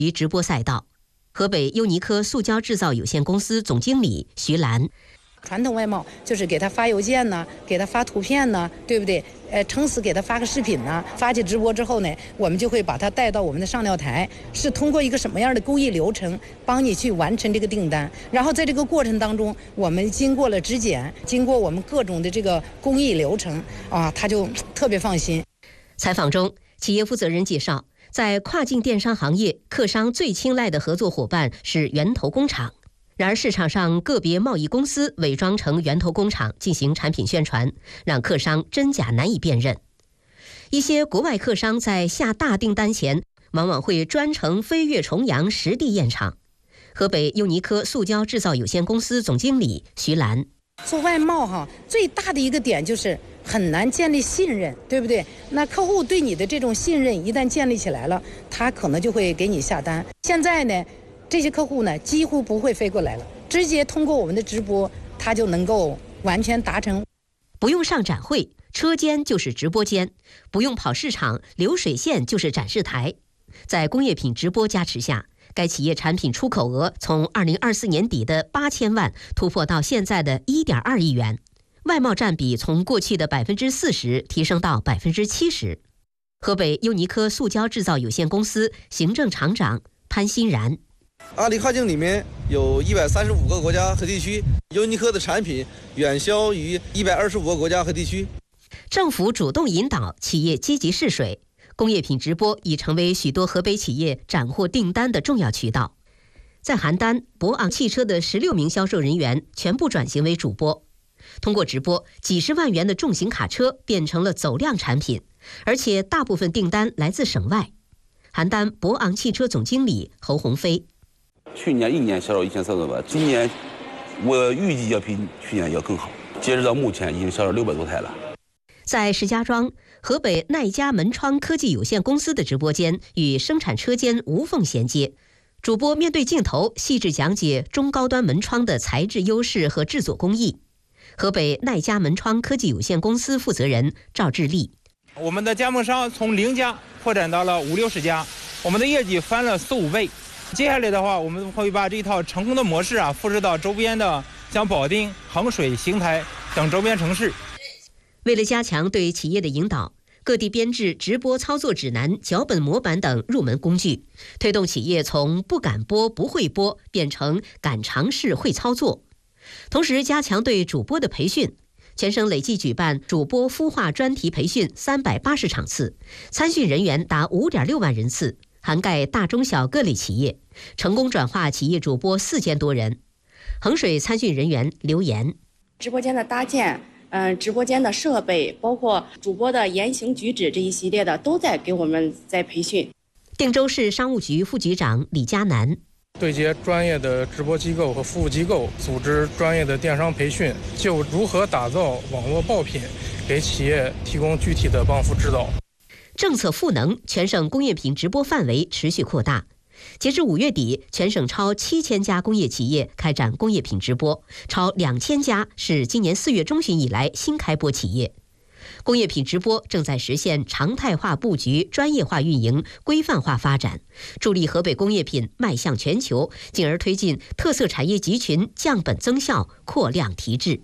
于直播赛道。河北优尼科塑胶制造有限公司总经理徐兰。 传统外贸就是给他发邮件呢，给他发图片呢，对不对？撑死给他发个视频呢，发起直播之后呢，我们就会把他带到我们的上料台，是通过一个什么样的工艺流程，帮你去完成这个订单。然后在这个过程当中，我们经过了质检，经过我们各种的这个工艺流程啊，他就特别放心。 采访中，企业负责人介绍，在跨境电商行业，客商最青睐的合作伙伴是源头工厂。然而，市场上个别贸易公司伪装成源头工厂进行产品宣传，让客商真假难以辨认。一些国外客商在下大订单前，往往会专程飞越重洋实地验厂。河北优尼科塑胶制造有限公司总经理徐兰。 做外贸最大的一个点就是很难建立信任，对不对？那客户对你的这种信任一旦建立起来了，他可能就会给你下单。现在呢，这些客户呢几乎不会飞过来了，直接通过我们的直播，他就能够完全达成。 不用上展会，车间就是直播间；不用跑市场，流水线就是展示台。在工业品直播加持下，该企业产品出口额从2024年底的8000万突破到现在的1.2亿元，外贸占比从过去的40%提升到70%。河北优尼科塑胶制造有限公司行政厂长潘欣然。 阿里跨境里面有135个国家和地区，优尼科的产品远销于125个国家和地区。 政府主动引导，企业积极试水，工业品直播已成为许多河北企业斩获订单的重要渠道。在邯郸，博昂汽车的16名销售人员全部转型为主播，通过直播，几十万元的重型卡车变成了走量产品，而且大部分订单来自省外。邯郸博昂汽车总经理侯鸿飞。 去年1年销售1300万，今年我预计要比去年要更好。截止到目前，已经销售600多台了。 在石家庄，河北耐家门窗科技有限公司的直播间与生产车间无缝衔接，主播面对镜头细致讲解中高端门窗的材质优势和制作工艺。河北耐家门窗科技有限公司负责人赵志立。 我们的加盟商从0家扩展到了50-60家，我们的业绩翻了4-5倍。接下来的话，我们会把这一套成功的模式复制到周边的像保定、衡水、邢台等周边城市。 为了加强对企业的引导，各地编制直播操作指南、脚本模板等入门工具，推动企业从不敢播、不会播变成敢尝试、会操作。同时加强对主播的培训，全省累计举办主播孵化专题培训380场次，参训人员达5.6万人次，涵盖大中小各类企业，成功转化企业主播4000多人。衡水参训人员刘岩。 直播间的搭建，直播间的设备，包括主播的言行举止这一系列的，都在给我们在培训。 定州市商务局副局长李佳楠。 对接专业的直播机构和服务机构，组织专业的电商培训，就如何打造网络爆品，给企业提供具体的帮扶指导。 政策赋能，全省工业品直播范围持续扩大。截至5月底，全省超7000家工业企业开展工业品直播，超2000家是今年4月中旬以来新开播企业。工业品直播正在实现常态化布局、专业化运营、规范化发展，助力河北工业品迈向全球，进而推进特色产业集群降本增效、扩量提质。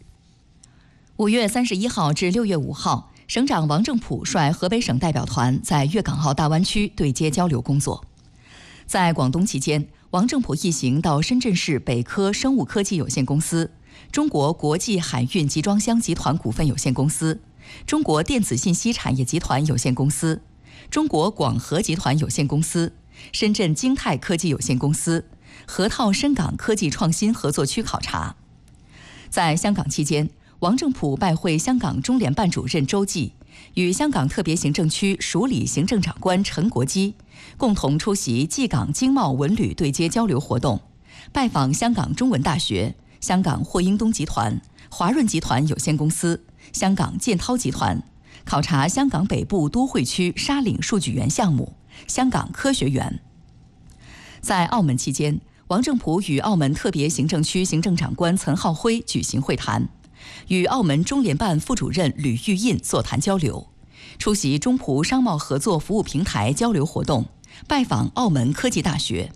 5月31号至6月5号，省长王正普率河北省代表团在粤港澳大湾区对接交流工作。在广东期间，王正普一行到深圳市北科生物科技有限公司、中国国际海运集装箱集团股份有限公司、中国电子信息产业集团有限公司、中国广核集团有限公司、深圳京泰科技有限公司、河套深港科技创新合作区考察。在香港期间，王正普拜会香港中联办主任周济，与香港特别行政区署理行政长官陈国基共同出席暨港经贸文旅对接交流活动，拜访香港中文大学、香港霍英东集团、华润集团有限公司、香港建滔集团，考察香港北部都会区沙岭数据园项目、香港科学园。在澳门期间，王正普与澳门特别行政区行政长官岑浩辉举行会谈，与澳门中联办副主任吕玉印座谈交流，出席中葡商贸合作服务平台交流活动， 拜访澳门科技大学。